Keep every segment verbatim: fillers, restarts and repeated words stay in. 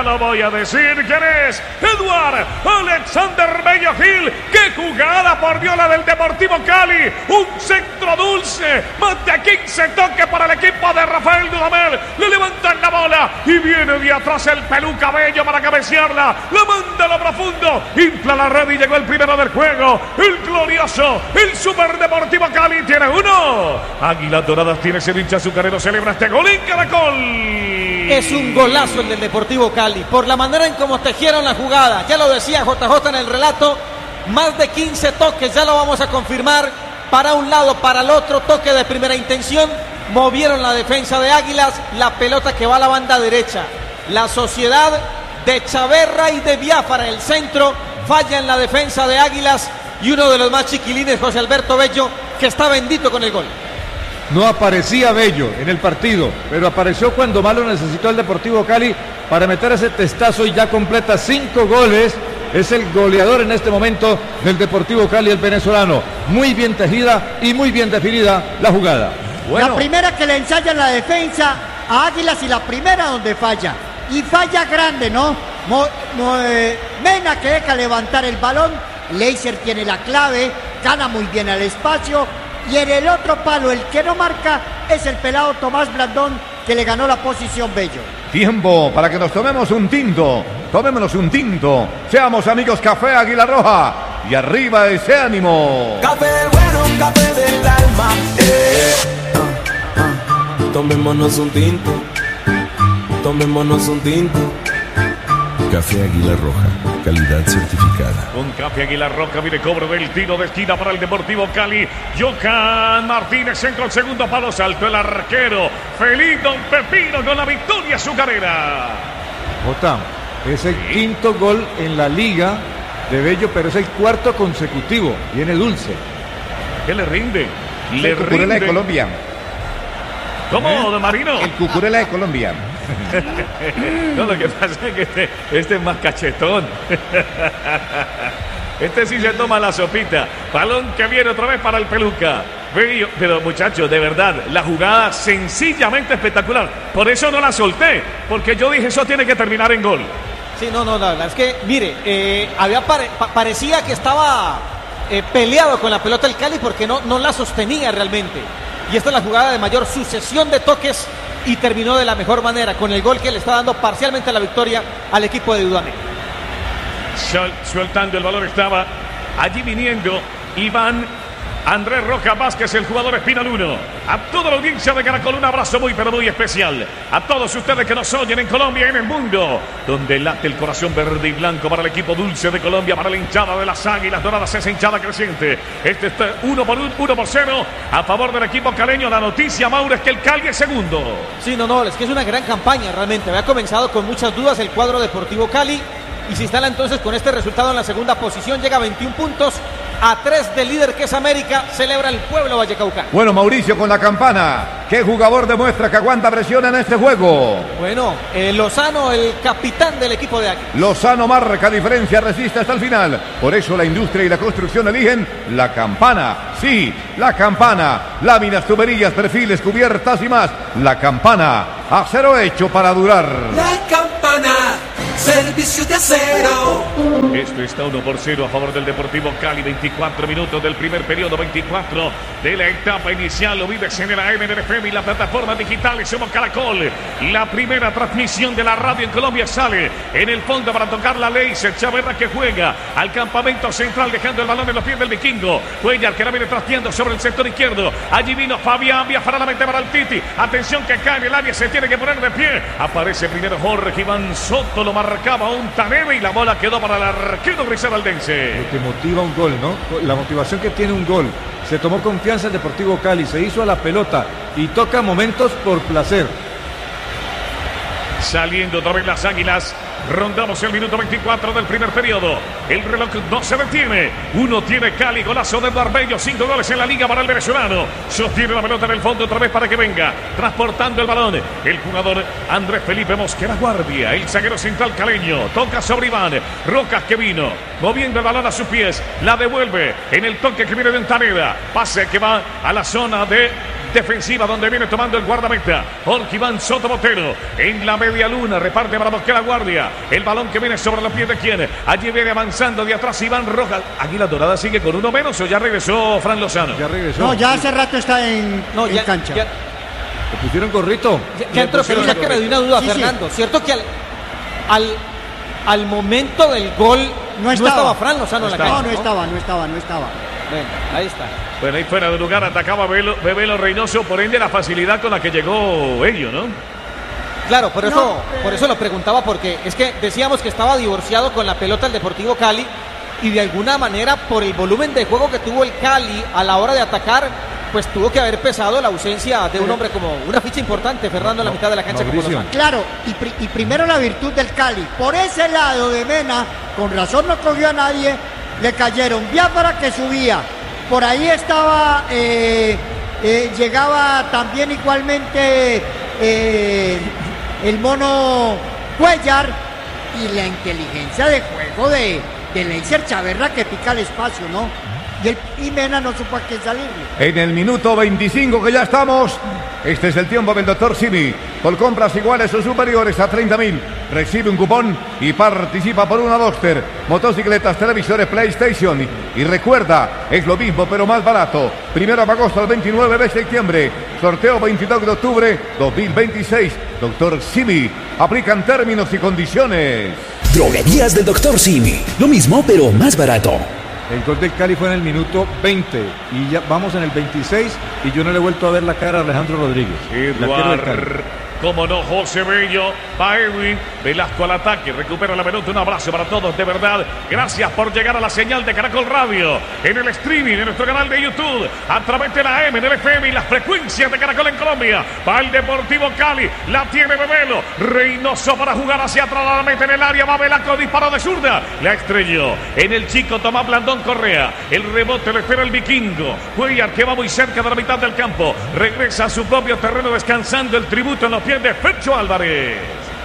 ya lo voy a decir quién es. Eduard Alexander Bello Gil. ¡Qué jugada, por Dios, la del Deportivo Cali! Un centro dulce, más de quince toques para el equipo de Rafael Dudamel. Le levantan la bola y viene de atrás el Peluca Bello para cabecearla. La manda a lo profundo, infla la red y llegó el primero del juego. El glorioso, el Super Deportivo Cali tiene uno. Águilas Doradas tiene ese hincha azucarero, celebra este gol en Caracol. Es un golazo el del Deportivo Cali, por la manera en cómo tejieron la jugada. Ya lo decía J J en el relato, más de quince toques, ya lo vamos a confirmar. Para un lado, para el otro, toque de primera intención. Movieron la defensa de Águilas, la pelota que va a la banda derecha. La sociedad de Chaverra y de Biafara en el centro, falla en la defensa de Águilas. Y uno de los más chiquilines, José Alberto Bello, que está bendito con el gol. No aparecía Bello en el partido, pero apareció cuando más lo necesitó el Deportivo Cali para meter ese testazo y ya completa cinco goles. Es el goleador en este momento del Deportivo Cali, el venezolano. Muy bien tejida y muy bien definida la jugada. Bueno. La primera que le ensaya la defensa a Águilas y la primera donde falla. Y falla grande, ¿no? Mo, mo, eh, Mena que deja levantar el balón. Leiser tiene la clave, gana muy bien al espacio. Y en el otro palo, el que no marca, es el pelado Tomás Blandón, que le ganó la posición Bello. Tiempo para que nos tomemos un tinto. Tomémonos un tinto. Seamos amigos Café Águila Roja. Y arriba ese ánimo. Café bueno, café del alma. Eh. Ah, ah. Tomémonos un tinto. Tomémonos un tinto. Café Águila Roja, calidad certificada. Con Café Águila Roja viene cobro del tiro de esquina para el Deportivo Cali. Johan Martínez centro, el segundo palo, saltó el arquero Felito Pepino con la victoria azucarera. Jota, es el quinto gol en la liga de Bello, pero es el cuarto consecutivo. Viene dulce. ¿Qué le rinde? Le el Cucurella de Colombia. ¿Cómo, ¿Eh? don Marino? El Cucurella de Colombia. No, lo que pasa es que este, este es más cachetón. Este sí se toma la sopita. Balón que viene otra vez para el Peluca. Pero muchachos, de verdad, la jugada sencillamente espectacular. Por eso no la solté, porque yo dije eso tiene que terminar en gol. Sí, no, no, la verdad es que, mire, eh, había pare, pa, parecía que estaba eh, peleado con la pelota el Cali porque no, no la sostenía realmente. Y esta es la jugada de mayor sucesión de toques y terminó de la mejor manera con el gol que le está dando parcialmente la victoria al equipo de Dudamel. Sueltando el balón estaba allí viniendo Iván Andrés Rojas Vázquez, el jugador Espinal uno. A toda la audiencia de Caracol, un abrazo muy pero muy especial. A todos ustedes que nos oyen en Colombia y en el mundo, donde late el corazón verde y blanco para el equipo dulce de Colombia, para la hinchada de las Águilas Doradas, esa hinchada creciente. Este está uno por uno por cero a favor del equipo caleño. La noticia, Mauro, es que el Cali es segundo. Sí, no, no, es que es una gran campaña realmente. Había comenzado con muchas dudas el cuadro Deportivo Cali y se instala entonces con este resultado en la segunda posición. Llega a veintiún puntos. A tres del líder que es América, celebra el pueblo vallecaucano. Bueno, Mauricio, con la campana, ¿qué jugador demuestra que aguanta presión en este juego? Bueno, eh, Lozano, el capitán del equipo de Águilas. Lozano marca diferencia, resiste hasta el final. Por eso la industria y la construcción eligen la campana. Sí, la campana. Láminas, tuberías, perfiles, cubiertas y más. La campana. Acero hecho para durar. La campana. Servicio de acero. Esto está uno por cero a favor del Deportivo Cali. veinticuatro minutos del primer periodo, veinticuatro de la etapa inicial. Lo vives en el A M de F M y la plataforma digital. Somos Caracol. La primera transmisión de la radio en Colombia sale en el fondo para tocar la Leiser. Chaverra que juega al campamento central, dejando el balón en los pies del vikingo. Cuellar que la viene trasteando sobre el sector izquierdo. Allí vino Fabián Biafara, la mete para el Titi. Atención que cae en el área, se tiene que poner de pie. Aparece primero Jorge Iván Soto, lo marcaba un Taneve y la bola quedó para el arquero risaraldense. Lo que motiva un gol, ¿no? La motivación que tiene un gol. Se tomó confianza el Deportivo Cali, se hizo a la pelota y toca momentos por placer. Saliendo otra vez las Águilas. Rondamos el minuto veinticuatro del primer periodo. El reloj no se detiene. Uno tiene Cali, golazo de Barbello. Cinco goles en la liga para el venezolano. Sostiene la pelota en el fondo otra vez para que venga. Transportando el balón. El jugador Andrés Felipe Mosquera Guardia. El zaguero central caleño. Toca sobre Iván Rojas que vino. Moviendo el balón a sus pies. La devuelve en el toque que viene de Ontaneda. Pase que va a la zona de defensiva donde viene tomando el guardameta Jorge Iván Soto Botero. En la media luna reparte para buscar la guardia. El balón que viene sobre los pies de quién. Allí viene avanzando de atrás Iván Rojas. Águila Dorada sigue con uno menos o ya regresó Fran Lozano. Ya regresó. No, ya hace rato está en, No, en ya, cancha. ya, Le pusieron gorrito. ya, ya entró, pero ya que me dio una duda, Sí, sí. Fernando. ¿Cierto que al, al, al momento del gol No estaba. Fran Lozano en la No, cancha? no estaba, no estaba, no estaba. Bueno, ahí está. Bueno, ahí fuera de lugar atacaba Bebelo, Bebelo Reynoso, por ende la facilidad con la que llegó ellos, ¿no? Claro, por eso, No, eh. por eso lo preguntaba, porque es que decíamos que estaba divorciado con la pelota el Deportivo Cali y de alguna manera por el volumen de juego que tuvo el Cali a la hora de atacar, pues tuvo que haber pesado la ausencia de un hombre como una ficha importante, Fernando, en la mitad de la cancha como Mauricio. Lozano. Claro, y, pri- y primero la virtud del Cali. Por ese lado de Mena, con razón no cogió a nadie, le cayeron. Biafara que subía. Por ahí estaba, eh, eh, llegaba también igualmente eh, el mono Cuellar y la inteligencia de juego de, de Leiser Chaverra que pica el espacio, ¿no? Y, el, y Mena no supo a quién salirle. En el minuto veinticinco que ya estamos, este es el tiempo del doctor Simi. Por compras iguales o superiores a treinta mil, recibe un cupón y participa por una Boxster, motocicletas, televisores, PlayStation. Y, y recuerda, es lo mismo pero más barato. Primero de agosto al veintinueve de septiembre, sorteo veintidós de octubre dos mil veintiséis. doctor Simi, aplican términos y condiciones. Droguerías del doctor Simi. Lo mismo, pero más barato. El gol del Cali fue en el minuto veinte y ya vamos en el veintiséis y yo no le he vuelto a ver la cara a Alejandro Rodríguez. el arquero del Cali. Eduard, como no, José Bello, va Edwin, Velasco al ataque, recupera la pelota, un abrazo para todos, de verdad, gracias por llegar a la señal de Caracol Radio, en el streaming, en nuestro canal de YouTube, a través de la A M, del F M y las frecuencias de Caracol en Colombia, va el Deportivo Cali, la tiene Bebelo, Reynoso para jugar hacia atrás, la mete en el área, va Velasco, disparo de zurda, la estrelló, en el chico Tomás Blandón Correa, el rebote lo espera el vikingo, Cuellar que va muy cerca de la mitad del campo, regresa a su propio terreno descansando el tributo en los pies de Fercho Álvarez.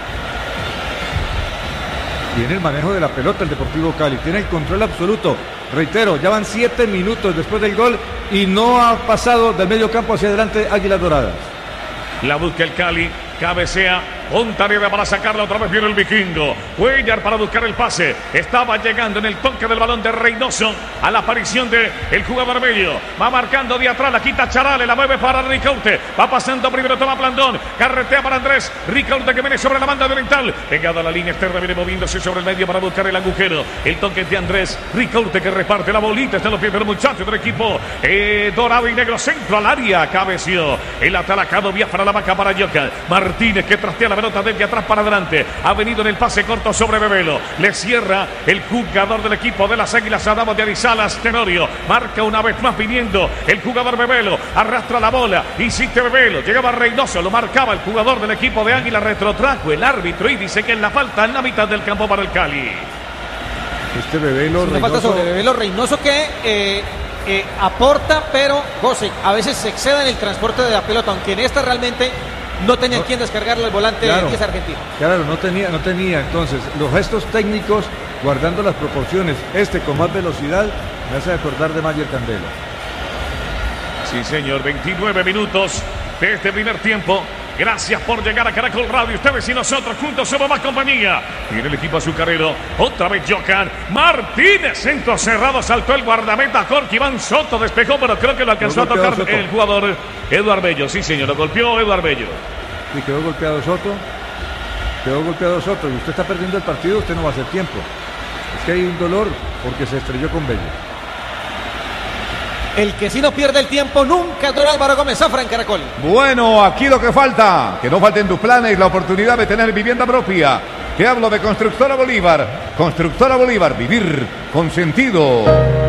Tiene el manejo de la pelota el Deportivo Cali, tiene el control absoluto. Reitero, ya van siete minutos después del gol y no ha pasado del medio campo hacia adelante Águilas Doradas. La busca el Cali, cabecea, con tarea para sacarla, otra vez viene el vikingo. Cuellar para buscar el pase. Estaba llegando en el toque del balón de Reynoso a la aparición de el jugador Bello. Va marcando de atrás, la quita Charale, la mueve para Ricaurte. Va pasando primero, toma Blandón. Carretea para Andrés. Ricaurte que viene sobre la banda oriental. Pegado a la línea externa, viene moviéndose sobre el medio para buscar el agujero. El toque de Andrés. Ricaurte que reparte la bolita. Está en los pies del muchacho del equipo eh, dorado y negro. Centro al área. Cabeció. El atalacado Biafra la vaca para Yoka. Martínez que trastea la pelota desde atrás para adelante. Ha venido en el pase corto sobre Bebelo. Le cierra el jugador del equipo de las Águilas, Adamo de Arizalas, Tenorio. Marca una vez más viniendo el jugador Bebelo. Arrastra la bola. Insiste Bebelo. Llegaba Reynoso. Lo marcaba el jugador del equipo de Águila. Retrotrajo el árbitro y dice que en la falta en la mitad del campo para el Cali. Este Bebelo Una falta Reynoso, sobre Bebelo Reynoso que eh, eh, aporta, pero José, a veces se excede en el transporte de la pelota, aunque en esta realmente no tenía No. quien descargarle el volante Claro. diez argentino. claro, no tenía, no tenía. Entonces, los gestos técnicos, guardando las proporciones, este con más velocidad, me hace acordar de Mayer Candelo. Sí, señor, veintinueve minutos de este primer tiempo. Gracias por llegar a Caracol Radio. Ustedes y nosotros juntos somos más compañía. Viene el equipo azucarero. Otra vez Jocan. Martínez, centro cerrado. Saltó el guardameta. Jorge Iván Soto despejó, pero creo que lo alcanzó Lo a golpeó tocar Soto. el jugador Eduard Bello. Sí, señor, lo golpeó Eduard Bello. Y quedó golpeado Soto. Quedó golpeado Soto. Y usted está perdiendo el partido, usted no va a hacer tiempo. Es que hay un dolor porque se estrelló con Bello. El que sí no pierde el tiempo nunca, don Álvaro Gómez Zafra en Caracol. Bueno, aquí lo que falta, que no falten tus planes la oportunidad de tener vivienda propia. Te hablo de Constructora Bolívar. Constructora Bolívar, vivir con sentido.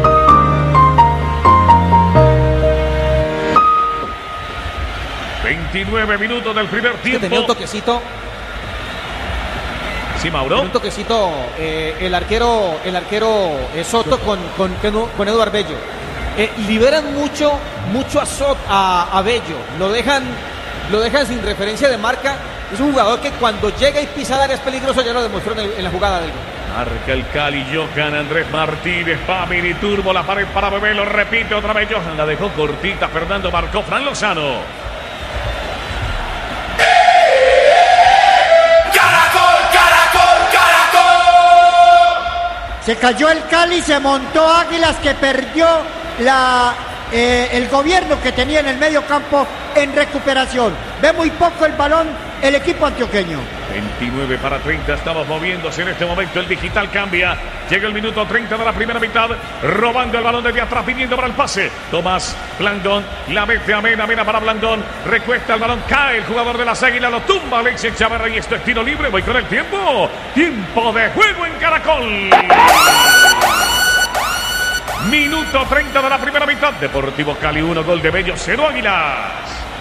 veintinueve minutos del primer Que tenía un tiempo. toquecito, Sí, Mauro. un toquecito eh, el arquero, el arquero eh, Soto con, con, con Eduard Bello. Eh, liberan mucho, mucho a, Sot, a, a Bello. Lo dejan, lo dejan sin referencia de marca. Es un jugador que cuando llega y pisa el área es peligroso, ya lo demostró en, el, en la jugada del gol. Marca el Cali, Johan Andrés Martínez, pa mini turbo, la pared para Bebé, lo repite otra vez Johan, la dejó cortita, Fernando marcó, Fran Lozano. ¡Caracol, caracol, caracol! Se cayó el Cali, se montó Águilas que perdió la, eh, el gobierno que tenía en el medio campo en recuperación. Ve muy poco el balón el equipo antioqueño. veintinueve para treinta, estamos moviéndose en este momento, el digital cambia, llega el minuto treinta de la primera mitad, robando el balón desde atrás, pidiendo para el pase, Tomás Blandón, la mete a Mena, Mena para Blandón, recuesta el balón, cae el jugador de las Águilas, lo tumba Alexis Chavarra y esto es tiro libre, voy con el tiempo, tiempo de juego en Caracol. Minuto treinta de la primera mitad, Deportivo Cali uno, gol de Bello, cero Águilas.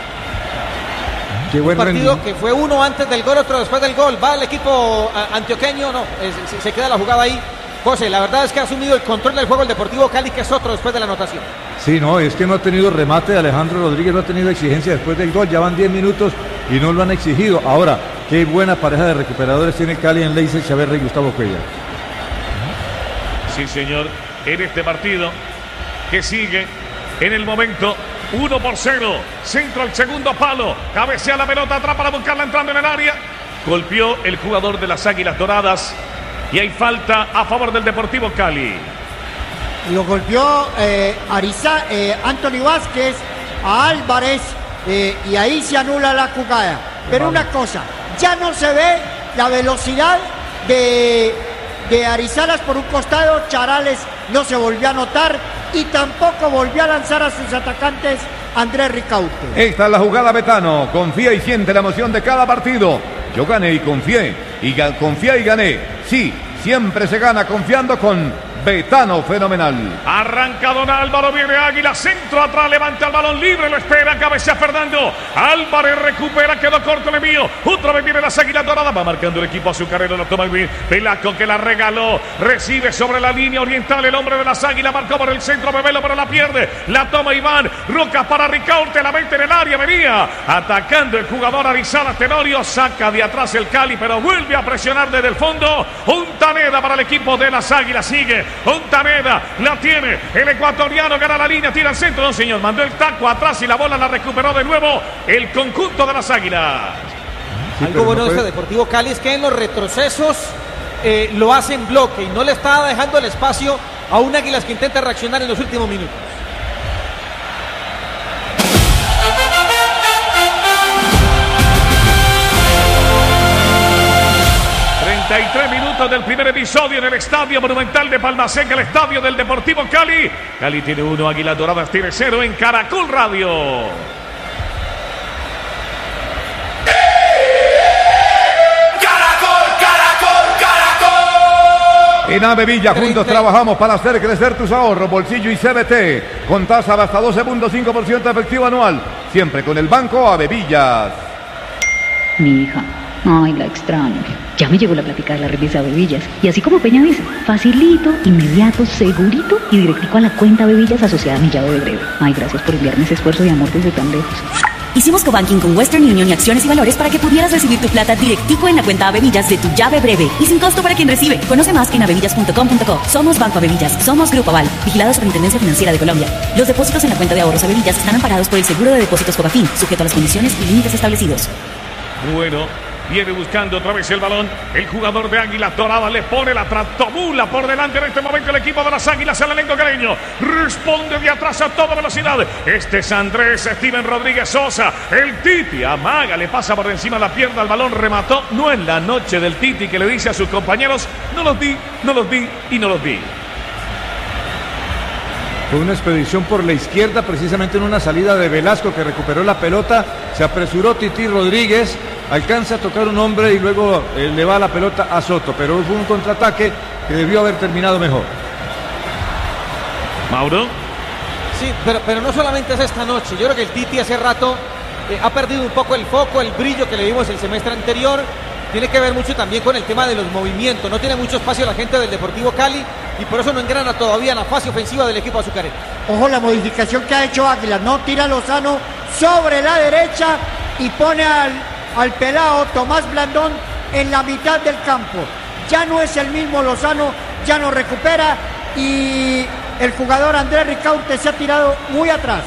Un partido que fue uno antes del gol, otro después del gol. Va el equipo antioqueño, no, es, se queda la jugada ahí. José, la verdad es que ha asumido el control del juego el Deportivo Cali, que es otro después de la anotación. Sí, no, es que no ha tenido remate, Alejandro Rodríguez no ha tenido exigencia después del gol, ya van diez minutos y no lo han exigido. Ahora, qué buena pareja de recuperadores tiene Cali en Leiser Chaverra y Gustavo Cuellar. Sí, señor, en este partido que sigue en el momento uno por cero, centro al segundo palo, cabecea la pelota atrás para buscarla entrando en el área, golpeó el jugador de las Águilas Doradas y hay falta a favor del Deportivo Cali. Lo golpeó eh, Ariza, eh, Anthony Vázquez a Álvarez eh, y ahí se anula la jugada. Pero una cosa, ya no se ve la velocidad de, de Arizalas por un costado, Charales no se volvió a notar y tampoco volvió a lanzar a sus atacantes Andrés Ricaurte. Esta es la jugada, Betano. Confía y siente la emoción de cada partido. Yo gané y confié. Y confié y gané. Sí, siempre se gana confiando con Betano Fenomenal. Arranca Don Álvaro, viene Águila, centro atrás, levanta el balón libre, lo espera, cabecea Fernando. Álvarez recupera, quedó corto el envío. Otra vez viene las Águilas Doradas, va marcando el equipo azucarero, lo toma bien. Velasco que la regaló, recibe sobre la línea oriental el hombre de las Águilas, marcó por el centro, Bebelo, pero la pierde. La toma Iván, Roca para Ricaurte, la mete en el área, venía atacando el jugador Arizalas Tenorio, saca de atrás el Cali, pero vuelve a presionar desde el fondo. Ontaneda para el equipo de las Águilas, sigue. Ontaneda la tiene, el ecuatoriano gana la línea, tira al centro, no señor, mandó el taco atrás y la bola la recuperó de nuevo el conjunto de las Águilas. Sí, algo bueno no de este Deportivo Cali es que en los retrocesos eh, lo hace en bloque y no le está dejando el espacio a un Águilas que intenta reaccionar en los últimos minutos. treinta y tres minutos del primer episodio en el Estadio Monumental de Palma Seca, el estadio del Deportivo Cali. Cali tiene uno, Águilas Doradas tiene cero en Caracol Radio. Caracol, Caracol, Caracol. En Avevilla juntos trabajamos para hacer crecer tus ahorros, bolsillo y C B T. Con tasa de hasta doce punto cinco por ciento efectivo anual. Siempre con el Banco Avevillas. Mi hija. Ay, la extraño. Ya me llegó la plática de la revista Bebillas. Y así como Peña dice, facilito, inmediato, segurito y directico a la cuenta Bebillas asociada a mi llave de breve. Ay, gracias por enviarme ese esfuerzo de amor desde tan lejos. Hicimos cobanking con Western Union y Acciones y Valores para que pudieras recibir tu plata directico en la cuenta Avevillas de tu llave breve y sin costo para quien recibe. Conoce más en avevillas punto com punto co. Somos Banco Avevillas, somos Grupo Aval, vigilado Superintendencia Financiera de Colombia. Los depósitos en la cuenta de ahorros Avevillas están amparados por el seguro de depósitos Cobafin, sujeto a las condiciones y límites establecidos. Bueno, viene buscando otra vez el balón. El jugador de Águilas Doradas le pone la tractomula por delante en este momento el equipo de las Águilas, el elenco caleño. Responde de atrás a toda velocidad. Este es Andrés Steven Rodríguez Sosa. El Titi amaga, le pasa por encima la pierna al balón, remató. No es la noche del Titi que le dice a sus compañeros, no los vi, no los vi y no los vi. Fue una expedición por la izquierda, precisamente en una salida de Velasco que recuperó la pelota. Se apresuró Titi Rodríguez, alcanza a tocar un hombre y luego eh, le va la pelota a Soto. Pero fue un contraataque que debió haber terminado mejor. Mauro. Sí, pero, pero no solamente es esta noche. Yo creo que el Titi hace rato eh, ha perdido un poco el foco, el brillo que le vimos el semestre anterior. Tiene que ver mucho también con el tema de los movimientos. No tiene mucho espacio la gente del Deportivo Cali y por eso no engrana todavía la fase ofensiva del equipo azucarero. Ojo la modificación que ha hecho Águila. No tira Lozano sobre la derecha y pone al, al pelado Tomás Blandón en la mitad del campo. ya no es el mismo Lozano, ya no recupera y el jugador Andrés Ricaurte se ha tirado muy atrás.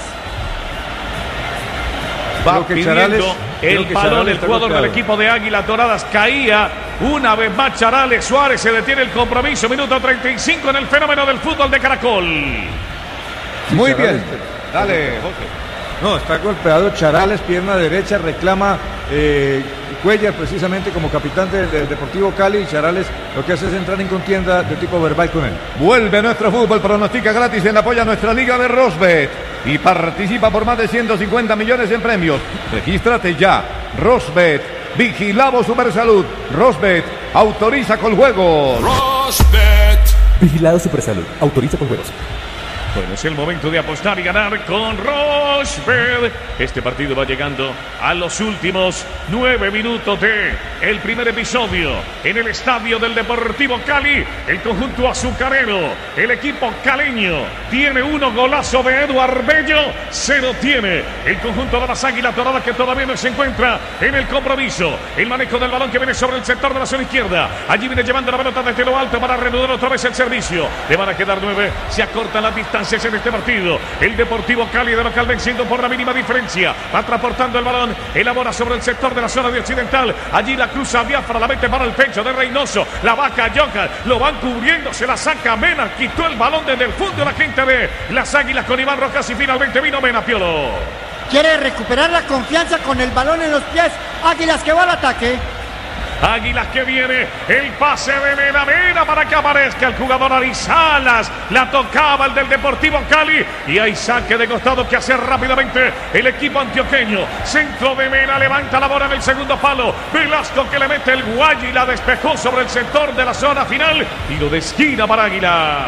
Va Creo que pidiendo Charales, el creo que balón Charales el está jugador del golpeado. equipo de Águilas Doradas. Caía una vez más Charales. Suárez se detiene el compromiso. Minuto treinta y cinco en el fenómeno del fútbol de Caracol. Muy bien. Dale, José. No, está golpeado Charales, pierna derecha, reclama eh, Cuellar precisamente como capitán del, del Deportivo Cali. Y Charales lo que hace es entrar en contienda de tipo verbal con él. Vuelve nuestro fútbol, pronostica gratis en apoyo a nuestra liga de Rosbet y participa por más de ciento cincuenta millones en premios. Regístrate ya. Rosbet, vigilado Supersalud. Rosbet, autoriza con juegos. Rosbet. Vigilado Supersalud. Autoriza con juegos. Bueno, es el momento de apostar y ganar con Rosbet. Este partido va llegando a los últimos nueve minutos de el primer episodio en el estadio del Deportivo Cali. El conjunto azucarero, el equipo caleño, tiene uno, golazo de Eduard Bello. Cero tiene el conjunto de las Águilas Doradas, que todavía no se encuentra en el compromiso. El manejo del balón que viene sobre el sector de la zona izquierda. Allí viene llevando la pelota desde lo alto para reanudar otra vez el servicio. Le van a quedar nueve. Se acortan las distancias en este partido. El Deportivo Cali de local venciendo por la mínima diferencia. Va transportando el balón. Elabora sobre el sector de la zona de occidental. Allí la cruza Biafra, la mete para el pecho de Reynoso. La vaca Yoka. Lo van cubriendo. Se la saca Mena. Quitó el balón desde el fondo de la gente de las Águilas con Iván Rojas y finalmente vino Mena, Piolo. Quiere recuperar la confianza con el balón en los pies. Águilas que va al ataque. Águilas que viene, el pase de Mena, Mena para que aparezca el jugador Arizalas, la tocaba el del Deportivo Cali y hay saque de costado que hace rápidamente el equipo antioqueño. Centro de Mena, levanta la bola en el segundo palo, Velasco que le mete el guayo y la despejó sobre el sector de la zona final, tiro de esquina para Águilas.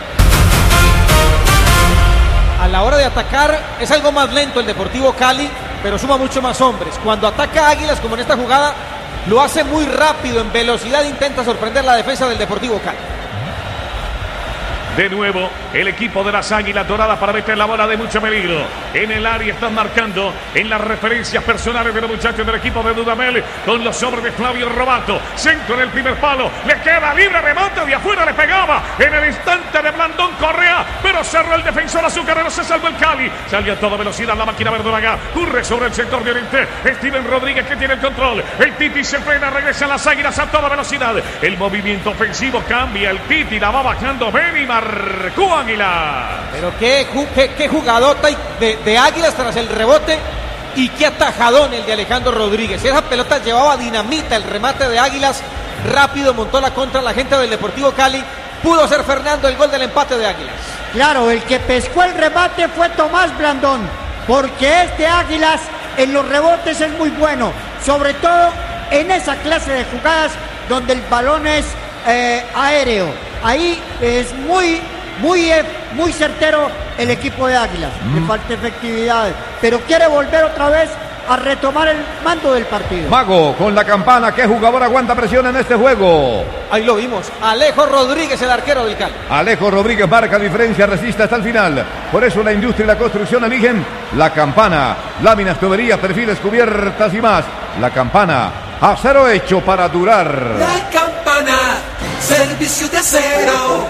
A la hora de atacar es algo más lento el Deportivo Cali, pero suma mucho más hombres. Cuando ataca Águilas, como en esta jugada, lo hace muy rápido, en velocidad, intenta sorprender la defensa del Deportivo Cali. De nuevo, el equipo de las Águilas Doradas para meter la bola de mucho peligro. En el área están marcando en las referencias personales de los muchachos del equipo de Dudamel con los hombres de Flavio Robato. Centro en el primer palo, le queda libre, remota de afuera, le pegaba en el instante de Blandón Correa, pero cerró el defensor azucarero, se salvó el Cali. Salió a toda velocidad la máquina verdolaga, corre sobre el sector de Oriente. Steven Rodríguez que tiene el control. El Titi se frena, regresan las Águilas a toda velocidad. El movimiento ofensivo cambia, el Titi la va bajando Benimar. Marcó Águilas. Pero qué, qué, qué jugadota de, de Águilas tras el rebote y qué atajadón el de Alejandro Rodríguez. Esa pelota llevaba dinamita, el remate de Águilas rápido montó la contra la gente del Deportivo Cali. Pudo ser Fernando el gol del empate de Águilas. Claro, el que pescó el remate fue Tomás Blandón, porque este Águilas en los rebotes es muy bueno, sobre todo en esa clase de jugadas donde el balón es eh, aéreo. Ahí es muy, muy, muy certero el equipo de Águilas. Mm. Le falta efectividad, pero quiere volver otra vez a retomar el mando del partido. Mago con la campana. ¿Qué jugador aguanta presión en este juego? Ahí lo vimos. Alejo Rodríguez, el arquero del Cali. Alejo Rodríguez marca diferencia, resiste hasta el final. Por eso la industria y la construcción eligen la campana. Láminas, tuberías, perfiles, cubiertas y más. La campana. Acero hecho para durar. La campana. Servicio de acero.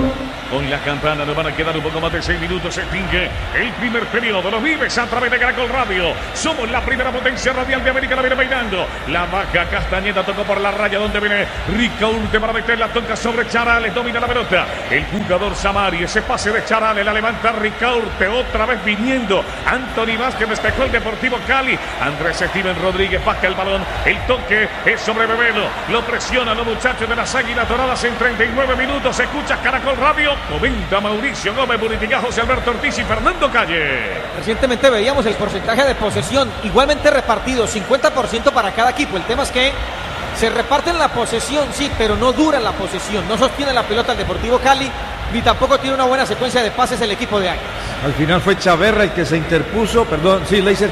Con la campana nos van a quedar un poco más de seis minutos. Se extingue el primer periodo. Los vives a través de Caracol Radio. Somos la primera potencia radial de América. La viene peinando. La vaca Castañeda tocó por la raya donde viene Ricaurte para meter la toca sobre Charales. Domina la pelota. El jugador Samari. Ese pase de Charales la levanta Ricaurte. Otra vez viniendo Anthony Vázquez. Despejó el Deportivo Cali. Andrés Steven Rodríguez baja el balón. El toque es sobre Bebelo. Lo presionan los muchachos de las Águilas Doradas en treinta y nueve minutos. Escucha Caracol Radio. Comenta Mauricio Gómez, Buritica, José Alberto Ortiz y Fernando Calle. Recientemente veíamos el porcentaje de posesión igualmente repartido, cincuenta por ciento para cada equipo. El tema es que se reparten la posesión, sí, pero no dura la posesión. No sostiene la pelota el Deportivo Cali, ni tampoco tiene una buena secuencia de pases el equipo de Águilas. Al final fue Chaverra el que se interpuso, perdón, sí, Leiser